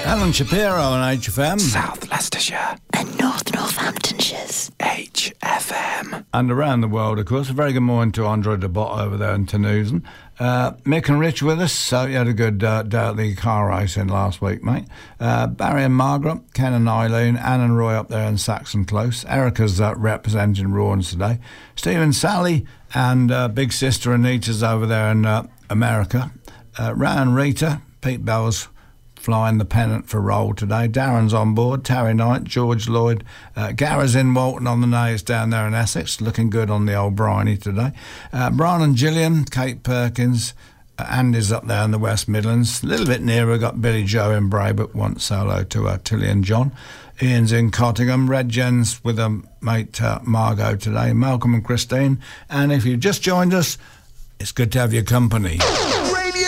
Alan Shapiro on HFM. South Leicestershire. And North Northamptonshire's HFM. And around the world, of course. A very good morning to Andre de Bott over there in Terneuzen. Mick and Rich with us. So you had a good day at the car racing last week, mate. Barry and Margaret, Ken and Eileen, Anne and Roy up there in Saxon Close. Erica's representing Rawns today. Steve and Sally and big sister Anita's over there in America. Ray and Rita, Pete Bell's flying the pennant for roll today. Darren's on board, Terry Knight, George Lloyd. Garra's in Walton on the nays down there in Essex, looking good on the old Bryony today. Brian and Gillian, Kate Perkins, Andy's up there in the West Midlands. A little bit nearer, got Billy Joe in Bray, but once solo to Tilly and John. Ian's in Cottingham. Red Jen's with mate Margot today. Malcolm and Christine. And if you've just joined us, it's good to have your company.